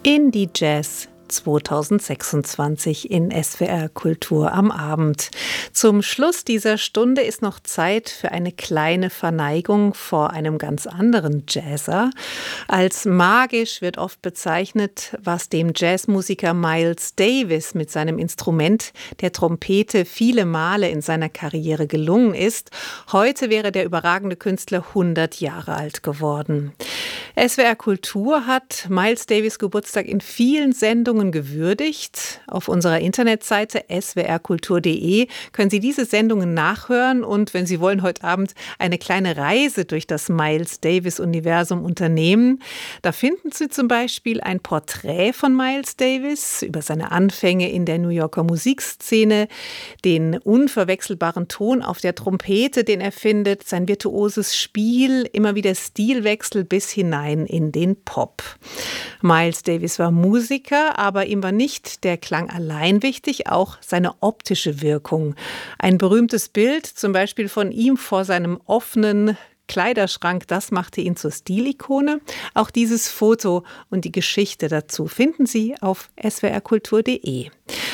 Indie Jazz 2026 in SWR Kultur am Abend. Zum Schluss dieser Stunde ist noch Zeit für eine kleine Verneigung vor einem ganz anderen Jazzer. Als magisch wird oft bezeichnet, was dem Jazzmusiker Miles Davis mit seinem Instrument, der Trompete, viele Male in seiner Karriere gelungen ist. Heute wäre der überragende Künstler 100 Jahre alt geworden. SWR Kultur hat Miles Davis Geburtstag in vielen Sendungen gewürdigt. Auf unserer Internetseite swrkultur.de können Sie diese Sendungen nachhören und wenn Sie wollen, heute Abend eine kleine Reise durch das Miles Davis-Universum unternehmen. Da finden Sie zum Beispiel ein Porträt von Miles Davis über seine Anfänge in der New Yorker Musikszene, den unverwechselbaren Ton auf der Trompete, den er findet, sein virtuoses Spiel, immer wieder Stilwechsel bis hinein in den Pop. Miles Davis war Musiker, aber ihm war nicht der Klang allein wichtig, auch seine optische Wirkung. Ein berühmtes Bild, zum Beispiel von ihm vor seinem offenen Kleiderschrank, das machte ihn zur Stilikone. Auch dieses Foto und die Geschichte dazu finden Sie auf swrkultur.de.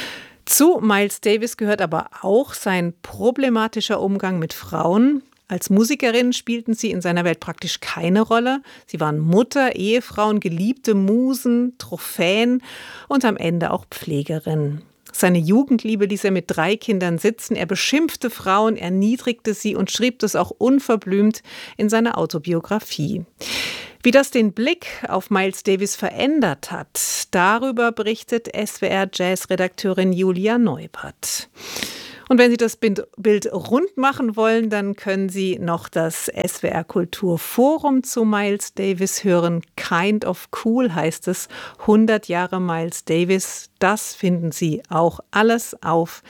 Zu Miles Davis gehört aber auch sein problematischer Umgang mit Frauen. Als Musikerin spielten sie in seiner Welt praktisch keine Rolle. Sie waren Mutter, Ehefrauen, geliebte Musen, Trophäen und am Ende auch Pflegerin. Seine Jugendliebe ließ er mit 3 Kindern sitzen. Er beschimpfte Frauen, erniedrigte sie und schrieb das auch unverblümt in seiner Autobiografie. Wie das den Blick auf Miles Davis verändert hat, darüber berichtet SWR-Jazz-Redakteurin Julia Neupert. Und wenn Sie das Bild rund machen wollen, dann können Sie noch das SWR Kultur Forum zu Miles Davis hören. Kind of Cool heißt es. 100 Jahre Miles Davis. Das finden Sie auch alles auf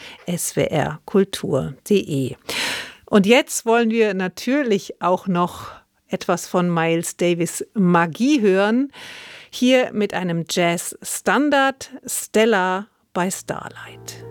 swrkultur.de. Und jetzt wollen wir natürlich auch noch etwas von Miles Davis Magie hören. Hier mit einem Jazz-Standard, Stella by Starlight.